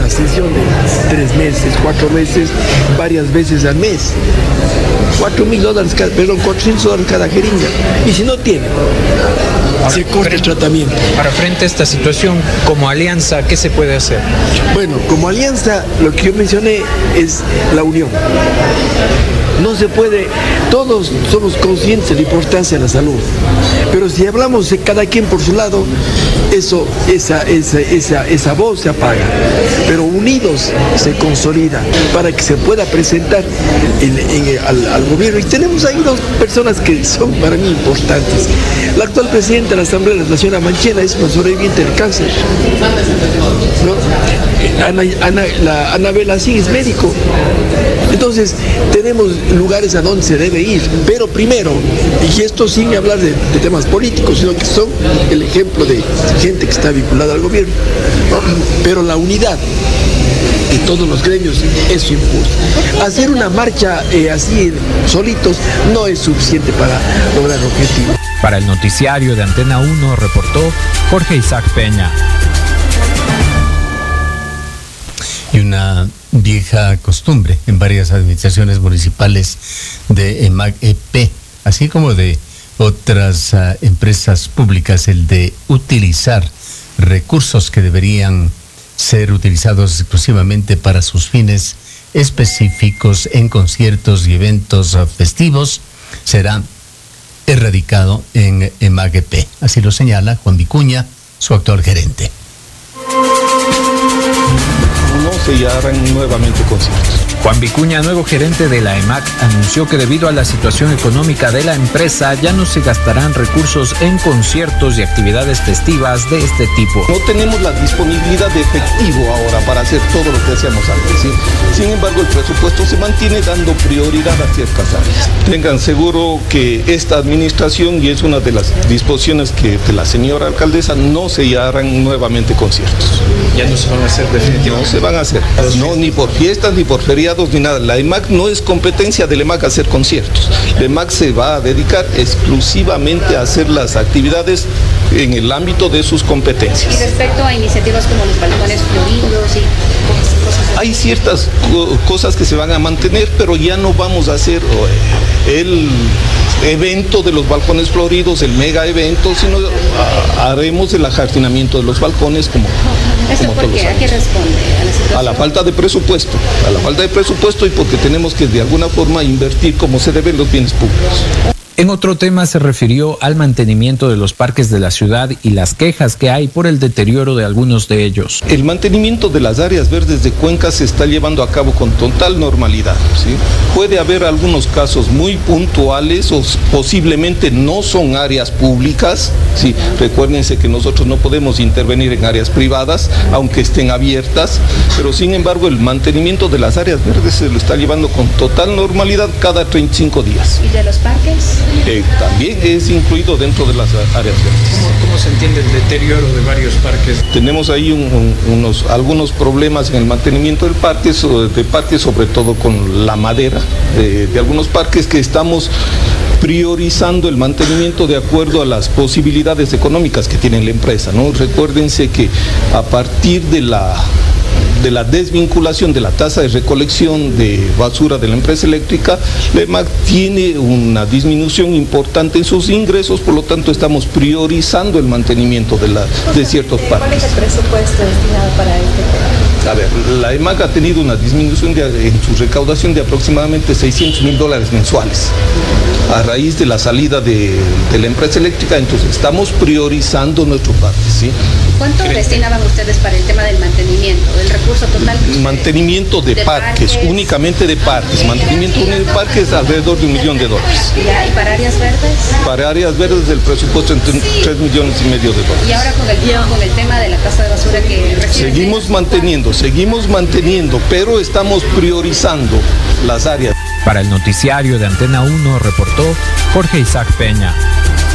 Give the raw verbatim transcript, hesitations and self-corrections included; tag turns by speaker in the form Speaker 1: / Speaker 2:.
Speaker 1: una sesión de tres meses, cuatro meses, varias veces al mes. Cuatro mil dólares, cada, perdón, cuatrocientos dólares cada jeringa. Y si no tiene, se corta el tratamiento.
Speaker 2: Para frente a esta situación, como alianza, ¿qué se puede hacer?
Speaker 1: Bueno, como alianza, lo que yo mencioné es la unión. No se puede, todos somos conscientes de la importancia de la salud, pero si hablamos de cada quien por su lado, eso, esa, esa, esa, esa voz se apaga, pero unidos se consolida para que se pueda presentar en, en, al, al gobierno. Y tenemos ahí dos personas que son para mí importantes. La actual presidenta de la Asamblea, la señora Manchena, es una sobreviviente del cáncer, ¿no? Ana, Ana, la, Anabela sí es médico. Entonces, tenemos lugares a donde se debe ir, pero primero, y esto sin hablar de, de temas políticos, sino que son el ejemplo de gente que está vinculada al gobierno, pero la unidad de todos los gremios, eso impulsa. Hacer una marcha eh, así solitos no es suficiente para lograr el objetivo.
Speaker 2: Para el noticiario de Antena uno reportó Jorge Isaac Peña.
Speaker 3: Y una vieja costumbre en varias administraciones municipales de EMAG-E P, así como de otras uh, empresas públicas, el de utilizar recursos que deberían ser utilizados exclusivamente para sus fines específicos en conciertos y eventos uh, festivos, será erradicado en EMAG-E P. Así lo señala Juan Vicuña, su actual gerente.
Speaker 4: No se harán nuevamente conciertos.
Speaker 2: Juan Vicuña, nuevo gerente de la EMAG, anunció que debido a la situación económica de la empresa ya no se gastarán recursos en conciertos y actividades festivas de este tipo.
Speaker 4: No tenemos la disponibilidad de efectivo ahora para hacer todo lo que hacíamos antes, ¿sí? Sin embargo, el presupuesto se mantiene dando prioridad a ciertas áreas. Tengan seguro que esta administración, y es una de las disposiciones que de la señora alcaldesa, no se harán nuevamente conciertos.
Speaker 2: Ya no se van a hacer definitivamente.
Speaker 4: No se van a hacer, no, ni por fiestas, ni por feriados, ni nada. La EMAG no es competencia de la EMAG hacer conciertos. La EMAG se va a dedicar exclusivamente a hacer las actividades en el ámbito de sus competencias.
Speaker 5: Y respecto a iniciativas como los balcones floridos y cosas.
Speaker 4: Hay ciertas co- cosas que se van a mantener, pero ya no vamos a hacer el evento de los balcones floridos, el mega evento, sino a, haremos el ajardinamiento de los balcones como,
Speaker 5: ¿Eso
Speaker 4: como
Speaker 5: por qué? ¿A qué responde? ¿A la situación?
Speaker 4: A la falta de presupuesto, a la falta de presupuesto y porque tenemos que de alguna forma invertir como se deben los bienes públicos.
Speaker 2: En otro tema se refirió al mantenimiento de los parques de la ciudad y las quejas que hay por el deterioro de algunos de ellos.
Speaker 4: El mantenimiento de las áreas verdes de Cuenca se está llevando a cabo con total normalidad, ¿sí? Puede haber algunos casos muy puntuales o posiblemente no son áreas públicas, ¿sí? Recuérdense que nosotros no podemos intervenir en áreas privadas, aunque estén abiertas, pero sin embargo el mantenimiento de las áreas verdes se lo está llevando con total normalidad cada treinta y cinco días.
Speaker 5: ¿Y de los parques?
Speaker 4: Eh, también es incluido dentro de las áreas verdes.
Speaker 2: ¿Cómo, cómo se entiende el deterioro de varios parques?
Speaker 4: Tenemos ahí un, un, unos, algunos problemas en el mantenimiento del parque, de parques, sobre todo con la madera de, de algunos parques que estamos priorizando el mantenimiento de acuerdo a las posibilidades económicas que tiene la empresa, ¿no? Recuérdense que a partir de la de la desvinculación de la tasa de recolección de basura de la empresa eléctrica, la EMAG tiene una disminución importante en sus ingresos, por lo tanto estamos priorizando el mantenimiento de, la, de ciertos parques.
Speaker 5: ¿Cuál es el presupuesto destinado para este programa?
Speaker 4: A ver, la EMAG ha tenido una disminución de, en su recaudación de aproximadamente seiscientos mil dólares mensuales a raíz de la salida de, de la empresa eléctrica, entonces estamos priorizando nuestro parque, ¿sí?
Speaker 5: ¿Cuánto destinaban ustedes para el tema del mantenimiento, el recurso total?
Speaker 4: Mantenimiento de, de parques, parques, únicamente de parques, ah, mantenimiento de parques alrededor de un millón de dólares.
Speaker 5: ¿Y para áreas verdes?
Speaker 4: Para áreas verdes el presupuesto entre sí. tres millones y medio de dólares.
Speaker 5: ¿Y ahora con el, con el tema de la tasa de basura que reciben?
Speaker 4: Seguimos manteniendo, seguimos manteniendo, pero estamos priorizando las áreas.
Speaker 2: Para el noticiario de Antena uno reportó Jorge Isaac Peña.